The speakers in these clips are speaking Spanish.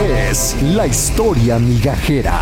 es La Historia Migajera.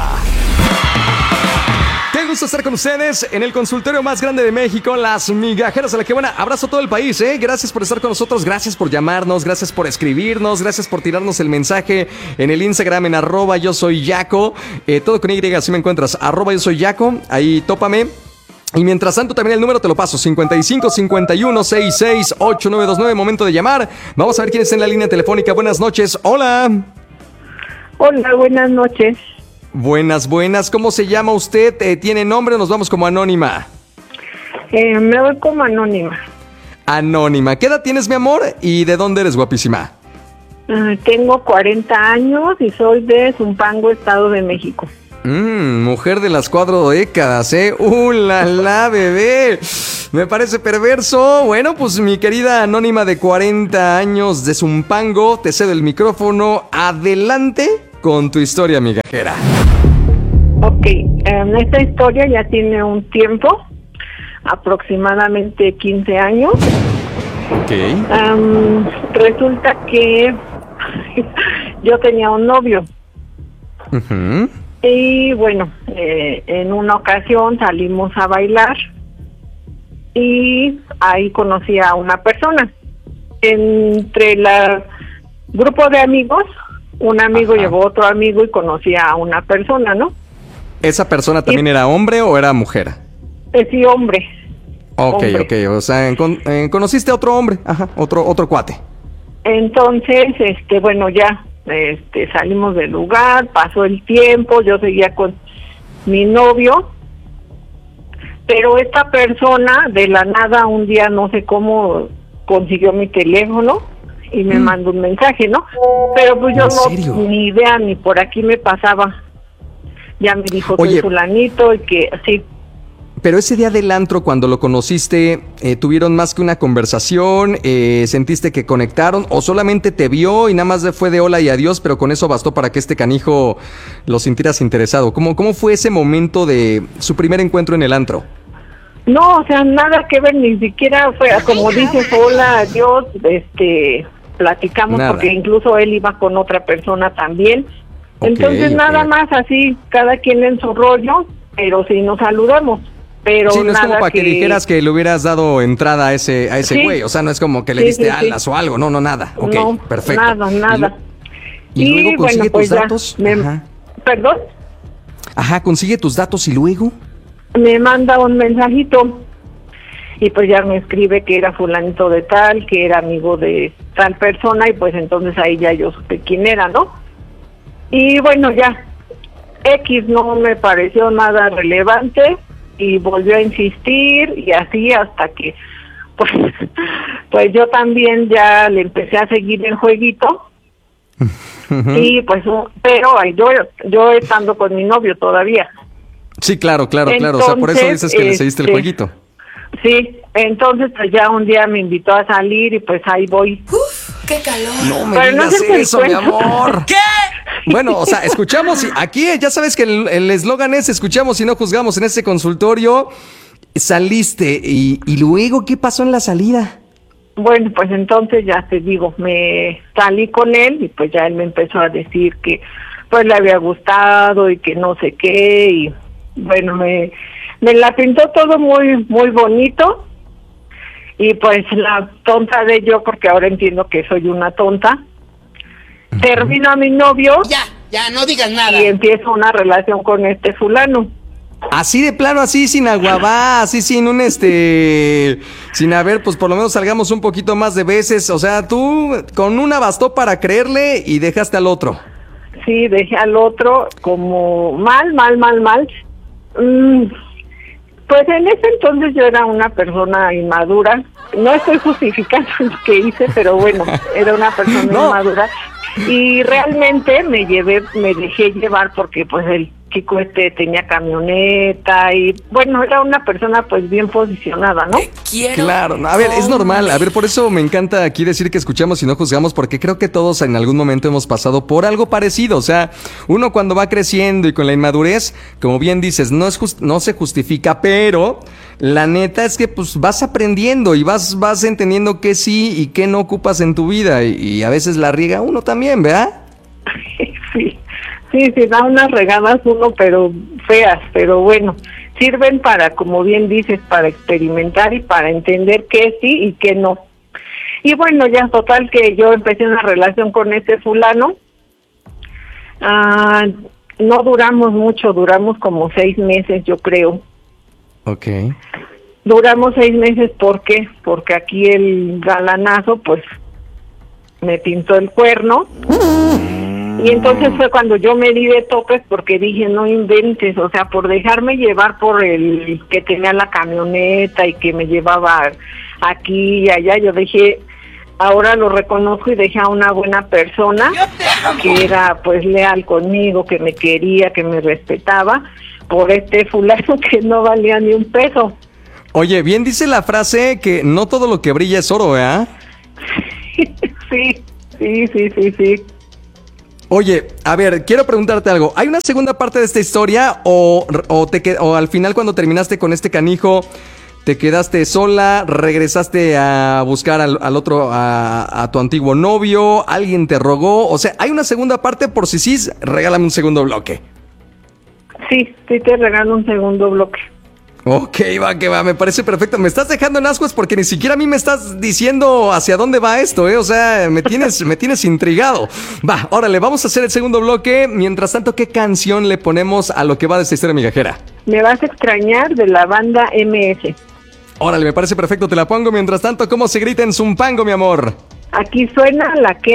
Qué gusto estar con ustedes en el consultorio más grande de México, Las Migajeras a la que buena. Abrazo a todo el país, Gracias por estar con nosotros, gracias por llamarnos, gracias por escribirnos, gracias por tirarnos el mensaje en el Instagram en @yosoyyaco. Todo con Y, así me encuentras, @yosoyyaco, ahí tópame. Y mientras tanto también el número te lo paso, 55 51 66 8929, momento de llamar. Vamos a ver quién está en la línea telefónica. Buenas noches, hola. Hola, buenas noches. Buenas, ¿cómo se llama usted? ¿Tiene nombre o nos vamos como anónima? Me voy como anónima. Anónima, ¿qué edad tienes, mi amor? ¿Y de dónde eres, guapísima? Tengo 40 años y soy de Zumpango, Estado de México. Mujer de las 4 décadas, la bebé. Me parece perverso. Bueno, pues mi querida anónima de 40 años de Zumpango, te cedo el micrófono. Adelante con tu historia migajera. Ok, esta historia ya tiene un tiempo, aproximadamente 15 años. Ok. Resulta que yo tenía un novio. Uh-huh. Y bueno, en una ocasión salimos a bailar y ahí conocí a una persona. Entre el grupo de amigos, un amigo llevó a otro amigo y conocí a una persona, ¿no? ¿Esa persona también era hombre o era mujer? Sí, hombre. Ok, hombre. ok, o sea, conociste a otro hombre, otro cuate. Entonces, bueno, ya salimos del lugar, pasó el tiempo, yo seguía con mi novio, pero esta persona de la nada un día no sé cómo consiguió mi teléfono y me mandó un mensaje, ¿no? Pero pues yo no, ni idea, ni por aquí me pasaba. Ya me dijo, soy fulanito, y que sí. Pero ese día del antro, cuando lo conociste, ¿tuvieron más que una conversación? ¿Sentiste que conectaron? ¿O solamente te vio y nada más fue de hola y adiós, pero con eso bastó para que este canijo lo sintieras interesado? ¿Cómo fue ese momento de su primer encuentro en el antro? No, o sea, nada que ver, ni siquiera fue, como dices, hola, adiós, platicamos, nada. Porque incluso él iba con otra persona también. Entonces, nada más así, cada quien en su rollo, pero sí nos saludamos. Pero sí, no es nada como para que dijeras que le hubieras dado entrada a ese güey, o sea, no es como que le diste alas o algo, no, nada. Ok, no, perfecto. Nada. ¿Y luego consigue tus datos? ¿Perdón? Ajá, consigue tus datos y luego me manda un mensajito y pues ya me escribe que era fulanito de tal, que era amigo de tal persona, y pues entonces ahí ya yo supe quién era, ¿no? Y bueno, ya X no me pareció nada relevante y volvió a insistir y así hasta que pues yo también ya le empecé a seguir el jueguito. Y pues pero yo estando con mi novio todavía. Sí, claro, entonces, o sea, por eso dices que le seguiste el jueguito. Sí, entonces pues ya un día me invitó a salir y pues ahí voy. ¡Uf! ¡Qué calor! No me digas eso, mi amor. ¿Qué? Bueno, o sea, escuchamos, aquí ya sabes que el eslogan es escuchamos y no juzgamos. En este consultorio saliste y luego, ¿qué pasó en la salida? Bueno, pues entonces ya te digo, me salí con él y pues ya él me empezó a decir que pues le había gustado y que no sé qué, y bueno, me la pintó todo muy muy bonito, y pues la tonta de yo, porque ahora entiendo que soy una tonta, termino a mi novio. Ya, no digas nada. Y empiezo una relación con este fulano. Así de plano, así sin aguabá, así sin sin haber, pues por lo menos salgamos un poquito más de veces. O sea, tú con una bastó para creerle y dejaste al otro. Sí, dejé al otro como mal. Pues en ese entonces yo era una persona inmadura. No estoy justificando lo que hice, pero bueno, era una persona inmadura. Y realmente me dejé llevar porque pues el chico tenía camioneta y bueno, era una persona pues bien posicionada, ¿no? Claro, a ver, es normal, a ver, por eso me encanta aquí decir que escuchamos y no juzgamos, porque creo que todos en algún momento hemos pasado por algo parecido. O sea, uno cuando va creciendo y con la inmadurez, como bien dices, no se justifica, pero la neta es que pues vas aprendiendo y vas entendiendo qué sí y qué no ocupas en tu vida, y a veces la riega uno también, ¿verdad? Sí, sí, da unas regadas uno, pero feas, pero bueno, sirven para, como bien dices, para experimentar y para entender qué sí y qué no. Y bueno, ya total que yo empecé una relación con ese fulano. No duramos mucho, duramos como 6 meses, yo creo. Ok. Duramos 6 meses, ¿por qué? Porque aquí el galanazo, pues, me pintó el cuerno. Y entonces fue cuando yo me di de topes porque dije, no inventes, o sea, por dejarme llevar por el que tenía la camioneta y que me llevaba aquí y allá, yo dije, ahora lo reconozco y dejé a una buena persona que era pues leal conmigo, que me quería, que me respetaba, por este fulano que no valía ni un peso. Oye, bien dice la frase que no todo lo que brilla es oro, ¿eh? Sí. Oye, a ver, quiero preguntarte algo. ¿Hay una segunda parte de esta historia o al final cuando terminaste con este canijo te quedaste sola, regresaste a buscar al otro, a tu antiguo novio, alguien te rogó? O sea, ¿hay una segunda parte? Por si sí, regálame un segundo bloque. Sí, te regalo un segundo bloque. Ok, va, que va, me parece perfecto. Me estás dejando en ascuas porque ni siquiera a mí me estás diciendo hacia dónde va esto, ¿eh? O sea, me tienes intrigado. Va, órale, vamos a hacer el segundo bloque. Mientras tanto, ¿qué canción le ponemos a lo que va de esta historia migajera? Me vas a extrañar, de la banda MS. Órale, me parece perfecto, te la pongo. Mientras tanto, ¿cómo se grita en Zumpango, mi amor? Aquí suena la que